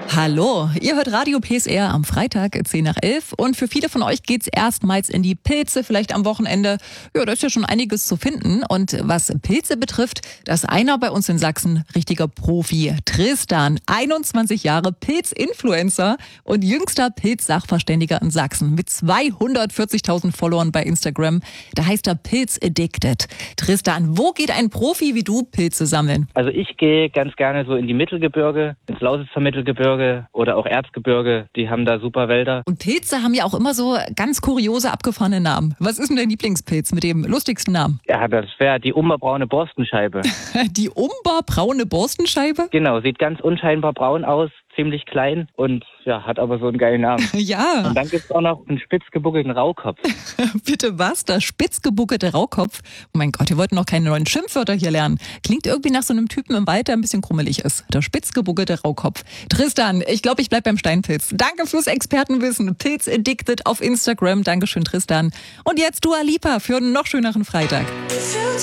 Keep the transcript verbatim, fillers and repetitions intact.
Hallo, ihr hört Radio P S R am Freitag zehn nach elf und für viele von euch geht's erstmals in die Pilze, vielleicht am Wochenende. Ja, da ist ja schon einiges zu finden und was Pilze betrifft, da ist einer bei uns in Sachsen richtiger Profi. Tristan, einundzwanzig Jahre Pilz-Influencer und jüngster Pilz-Sachverständiger in Sachsen mit zweihundertvierzigtausend Followern bei Instagram. Da heißt er Pilz Addicted. Tristan, wo geht ein Profi wie du Pilze sammeln? Also ich gehe ganz gerne so in die Mittelgebirge, ins Lausitzer Mittelgebirge oder auch Erzgebirge, die haben da super Wälder. Und Pilze haben ja auch immer so ganz kuriose, abgefahrene Namen. Was ist denn dein Lieblingspilz mit dem lustigsten Namen? Ja, das wäre die umberbraune Borstenscheibe. Die umberbraune Borstenscheibe? Genau, sieht ganz unscheinbar braun aus, ziemlich klein und ja, hat aber so einen geilen Namen. Ja. Und dann gibt es auch noch einen spitzgebuckelten Rauhkopf. Bitte was? Der spitzgebuckelte Rauhkopf? Oh mein Gott, wir wollten noch keine neuen Schimpfwörter hier lernen. Klingt irgendwie nach so einem Typen im Wald, der ein bisschen krummelig ist. Der spitzgebuckelte Rauhkopf. Tristan, ich glaube, ich bleib beim Steinpilz. Danke fürs Expertenwissen. Pilz Addicted auf Instagram. Dankeschön, Tristan. Und jetzt Dua Lipa für einen noch schöneren Freitag.